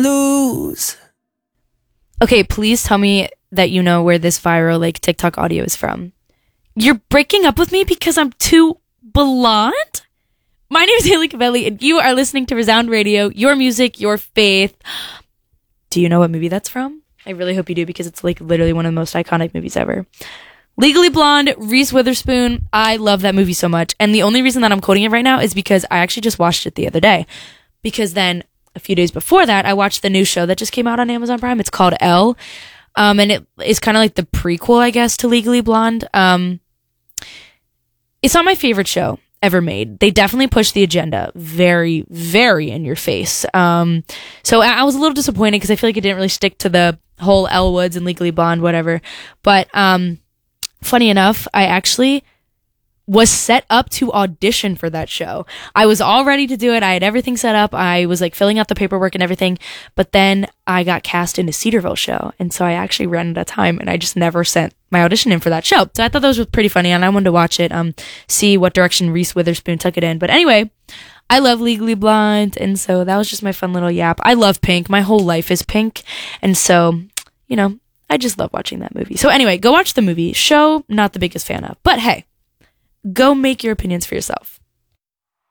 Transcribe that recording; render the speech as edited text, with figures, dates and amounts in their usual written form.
Lose. Okay, please tell me that you know where this viral like TikTok audio is from. You're breaking up with me because I'm too blonde? My name is Haley Cavelli, and you are listening to Resound Radio, your music, your faith. Do you know what movie that's from? I really hope you do, because it's like literally one of the most iconic movies ever. Legally Blonde, Reese Witherspoon. I love that movie so much. And the only reason that I'm quoting it right now is because I actually just watched it the other day. Because then a few days before that, I watched the new show that just came out on Amazon Prime. It's called Elle. And it is kind of like the prequel, I guess, to Legally Blonde. It's not my favorite show ever made. They definitely pushed the agenda very, very in your face. So I was a little disappointed because I feel like it didn't really stick to the whole Elle Woods and Legally Blonde, whatever. But funny enough, I actually was set up to audition for that show. I was all ready to do it. I had everything set up. I was like filling out the paperwork and everything. But then I got cast in a Cedarville show. And so I actually ran out of time and I just never sent my audition in for that show. So I thought those were pretty funny and I wanted to watch it, see what direction Reese Witherspoon took it in. But anyway, I love Legally Blonde. And so that was just my fun little yap. I love Pink. My whole life is Pink. And so, you know, I just love watching that movie. So anyway, go watch the movie. Show, not the biggest fan of. But hey, go make your opinions for yourself.